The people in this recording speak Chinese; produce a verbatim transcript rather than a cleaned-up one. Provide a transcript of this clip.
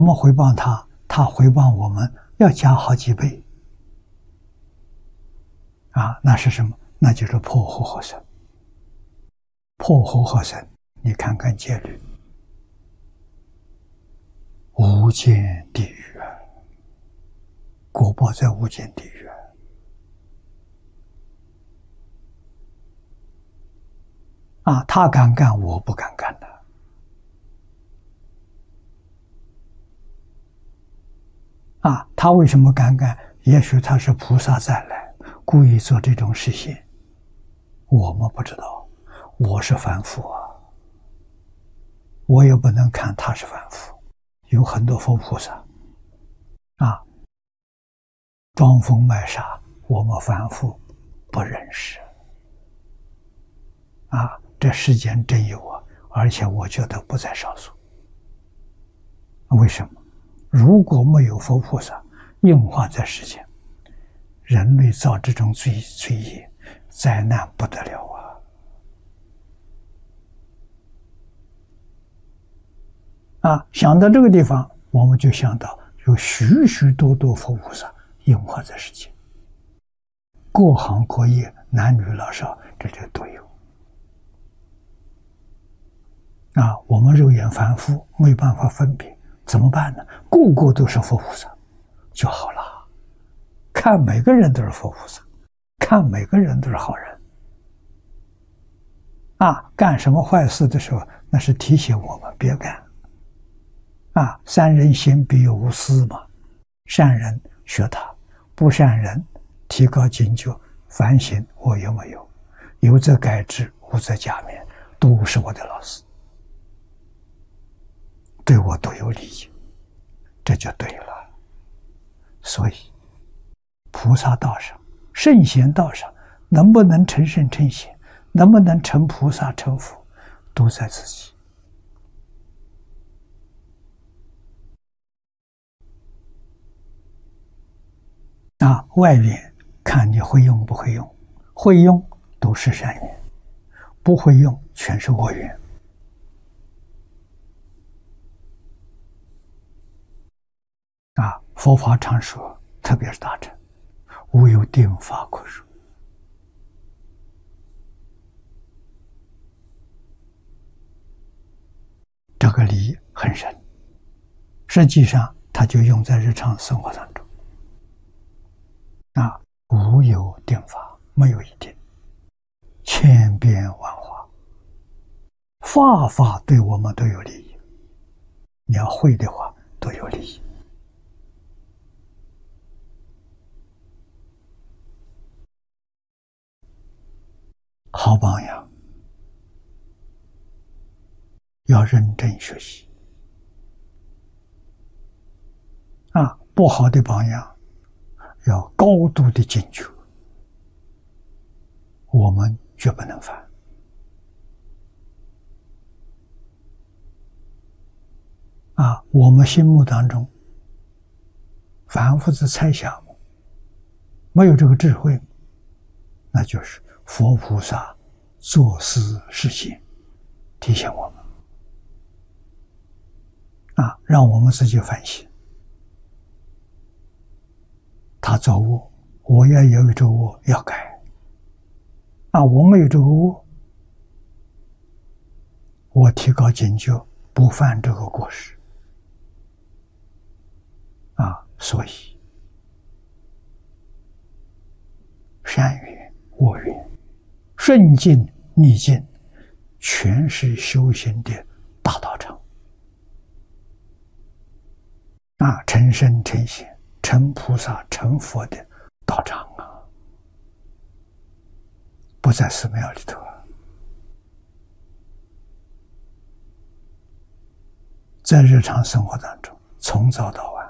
我们回报他，他回报我们要加好几倍。啊，那是什么？那就是破和合生。破和合生，你看看戒律，无间地狱啊，果报在无间地狱啊！啊，他敢干，我不敢干的。啊，他为什么敢干？也许他是菩萨再来，故意做这种事情，我们不知道。我是凡夫啊，我也不能看他是凡夫。有很多佛菩萨啊，装疯卖傻，我们凡夫不认识啊。这世间真有啊，而且我觉得不在少数。为什么？如果没有佛菩萨应化在世间，人类造这种罪罪业，灾难不得了啊！啊，想到这个地方，我们就想到有许许多多佛菩萨应化在世间，各行各业，男女老少，这这都有。啊，我们肉眼凡夫没办法分别，怎么办呢？个个都是佛菩萨就好了。看每个人都是佛菩萨，看每个人都是好人。啊，干什么坏事的时候，那是提醒我们别干。啊，三人行必有无私嘛，善人学他，不善人提高警觉，反省我有没有，有则改之，无则加勉，都是我的老师，对我都有利益，这就对了。所以菩萨道上，圣贤道上，能不能成圣成贤，能不能成菩萨成佛，都在自己。啊，外缘看你会用不会用，会用都是善缘，不会用全是恶缘。啊，佛法常说，特别是大乘，无有定法可说。这个理很深，实际上它就用在日常生活当中。啊，无有定法，没有一定，千变万化，法法对我们都有利益。你要会的话，都有利益。好榜样，要认真学习。啊，不好的榜样，要高度的警觉，我们绝不能犯。啊，我们心目当中，凡夫之猜想，没有这个智慧，那就是佛菩萨作思示现，提醒我们，啊，让我们自己反省。他造恶，我也有这个恶要改。啊，我没有这个恶，我提高警觉，不犯这个过失。啊，所以善缘、恶缘、顺境、逆境，全是修行的大道场。啊，成圣成贤，成菩萨成佛的道场啊，不在寺庙里头啊，在日常生活当中，从早到晚。